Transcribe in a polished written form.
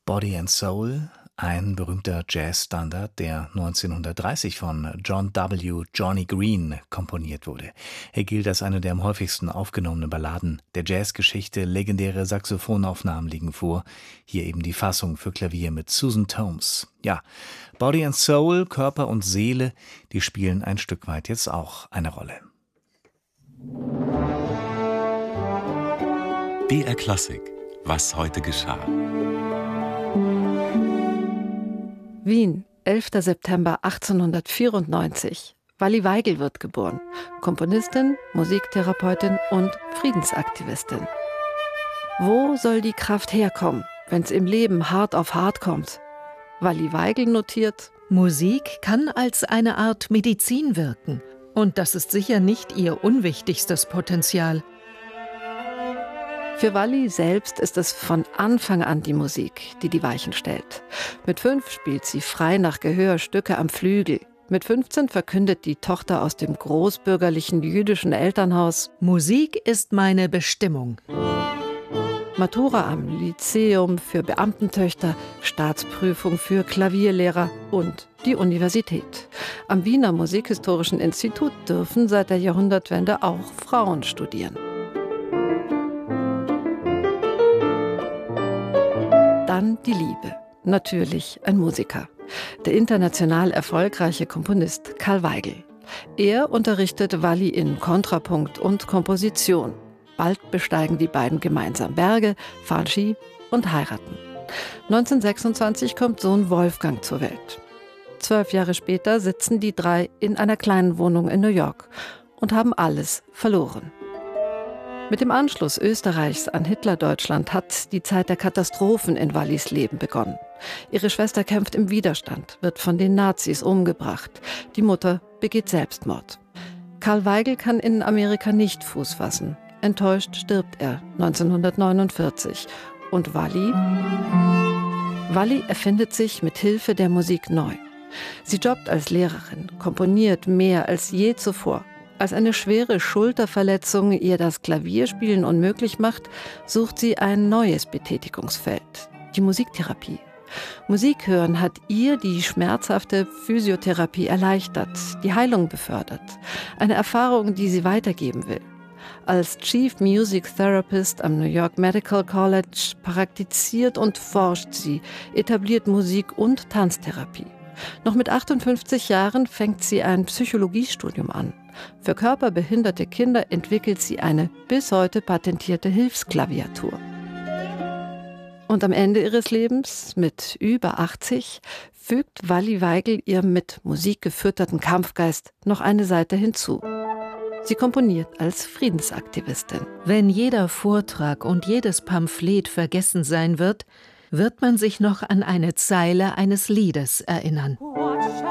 Body and Soul, ein berühmter Jazzstandard, der 1930 von John W. Johnny Green komponiert wurde. Er gilt als eine der am häufigsten aufgenommenen Balladen der Jazzgeschichte. Legendäre Saxophonaufnahmen liegen vor. Hier eben die Fassung für Klavier mit Susan Thomas. Ja, Body and Soul, Körper und Seele, die spielen ein Stück weit jetzt auch eine Rolle. BR Klassik. Was heute geschah. Wien, 11. September 1894. Walli Weigel wird geboren. Komponistin, Musiktherapeutin und Friedensaktivistin. Wo soll die Kraft herkommen, wenn's im Leben hart auf hart kommt? Walli Weigel notiert: Musik kann als eine Art Medizin wirken. Und das ist sicher nicht ihr unwichtigstes Potenzial. Für Walli selbst ist es von Anfang an die Musik, die die Weichen stellt. Mit 5 spielt sie frei nach Gehör Stücke am Flügel. Mit 15 verkündet die Tochter aus dem großbürgerlichen jüdischen Elternhaus: Musik ist meine Bestimmung. Matura am Lyzeum für Beamtentöchter, Staatsprüfung für Klavierlehrer und die Universität. Am Wiener Musikhistorischen Institut dürfen seit der Jahrhundertwende auch Frauen studieren. Dann die Liebe. Natürlich ein Musiker. Der international erfolgreiche Komponist Karl Weigel. Er unterrichtet Walli in Kontrapunkt und Komposition. Bald besteigen die beiden gemeinsam Berge, fahren Ski und heiraten. 1926 kommt Sohn Wolfgang zur Welt. 12 Jahre später sitzen die drei in einer kleinen Wohnung in New York und haben alles verloren. Mit dem Anschluss Österreichs an Hitlerdeutschland hat die Zeit der Katastrophen in Wallis Leben begonnen. Ihre Schwester kämpft im Widerstand, wird von den Nazis umgebracht. Die Mutter begeht Selbstmord. Karl Weigel kann in Amerika nicht Fuß fassen. Enttäuscht stirbt er 1949. Und Walli erfindet sich mit Hilfe der Musik neu. Sie jobbt als Lehrerin, komponiert mehr als je zuvor. Als eine schwere Schulterverletzung ihr das Klavierspielen unmöglich macht, sucht sie ein neues Betätigungsfeld, die Musiktherapie. Musik hören hat ihr die schmerzhafte Physiotherapie erleichtert, die Heilung befördert. Eine Erfahrung, die sie weitergeben will. Als Chief Music Therapist am New York Medical College praktiziert und forscht sie, etabliert Musik- und Tanztherapie. Noch mit 58 Jahren fängt sie ein Psychologiestudium an. Für körperbehinderte Kinder entwickelt sie eine bis heute patentierte Hilfsklaviatur. Und am Ende ihres Lebens, mit über 80, fügt Walli Weigel ihr mit Musik gefütterten Kampfgeist noch eine Seite hinzu. Sie komponiert als Friedensaktivistin. Wenn jeder Vortrag und jedes Pamphlet vergessen sein wird, wird man sich noch an eine Zeile eines Liedes erinnern.